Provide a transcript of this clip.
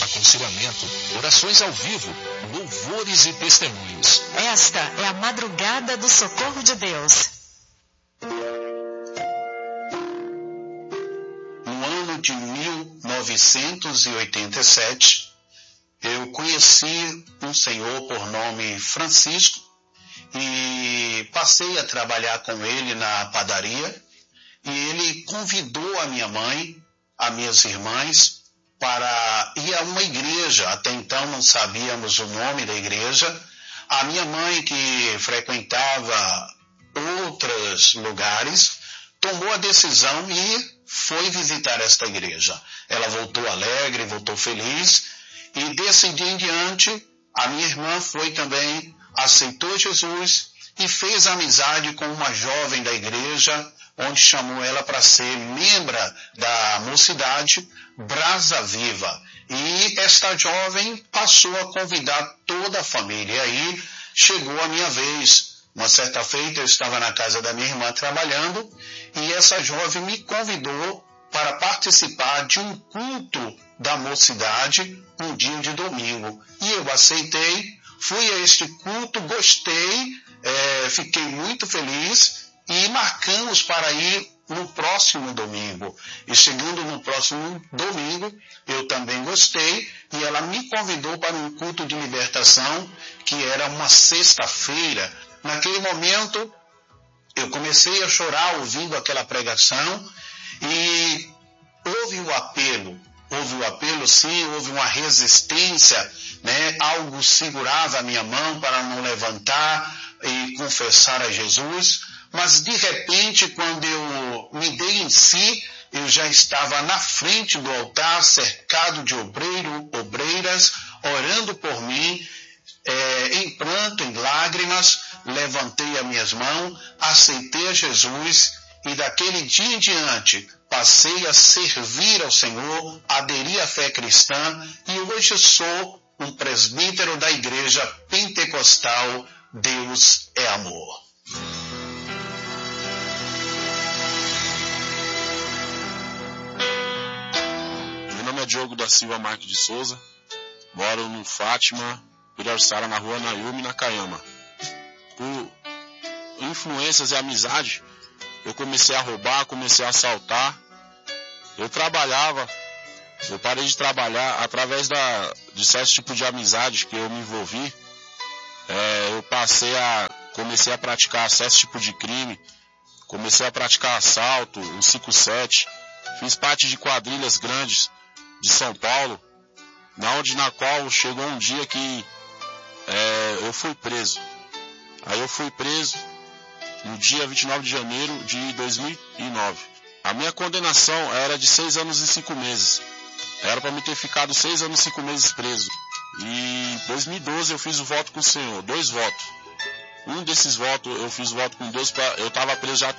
aconselhamento, orações ao vivo, louvores e testemunhos. Esta é a madrugada do socorro de Deus. No ano de 1987, eu conheci um senhor por nome Francisco e passei a trabalhar com ele na padaria, e ele convidou a minha mãe, as minhas irmãs, para ir a uma igreja. Até então não sabíamos o nome da igreja. A minha mãe, que frequentava outros lugares, tomou a decisão e foi visitar esta igreja. Ela voltou alegre, voltou feliz, e desse dia em diante, a minha irmã foi também, aceitou Jesus e fez amizade com uma jovem da igreja, onde chamou ela para ser membro da mocidade Brasa Viva. E esta jovem passou a convidar toda a família. E aí chegou a minha vez. Uma certa feita eu estava na casa da minha irmã trabalhando, e essa jovem me convidou para participar de um culto da mocidade um dia de domingo. E eu aceitei, fui a este culto, gostei, fiquei muito feliz, e marcamos para ir no próximo domingo. E chegando no próximo domingo, eu também gostei, e ela me convidou para um culto de libertação, que era uma sexta-feira. Naquele momento, eu comecei a chorar ouvindo aquela pregação, e houve o apelo sim, houve uma resistência, né? Algo segurava a minha mão para não levantar e confessar a Jesus. Mas, de repente, quando eu me dei em si, eu já estava na frente do altar, cercado de obreiras, orando por mim, em pranto, em lágrimas, levantei as minhas mãos, aceitei a Jesus, e daquele dia em diante, passei a servir ao Senhor, aderi à fé cristã, e hoje sou um presbítero da Igreja Pentecostal Deus é Amor. Diogo da Silva Marques de Souza, moro no Fátima, Pirarçara, na rua Nayumi, na Caiama. Por influências e amizade, eu comecei a roubar, comecei a assaltar. Eu parei de trabalhar através de certos tipos de amizade que eu me envolvi. Eu comecei a praticar certos tipos de crime, comecei a praticar assalto, 157, fiz parte de quadrilhas grandes de São Paulo, na qual chegou um dia que eu fui preso. Aí eu fui preso no dia 29 de janeiro de 2009. A minha condenação era de 6 anos e 5 meses. Era para me ter ficado 6 anos e 5 meses preso. E em 2012 eu fiz o voto com o Senhor, 2 votos. Um desses votos eu fiz o voto com Deus, eu estava preso já